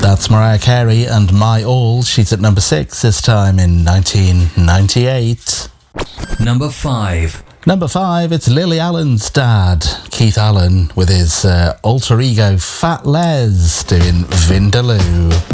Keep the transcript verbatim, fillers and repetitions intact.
That's Mariah Carey and My All. She's at number six this time in nineteen ninety-eight. Number five. Number five, it's Lily Allen's dad, Keith Allen, with his uh, alter ego Fat Les doing Vindaloo.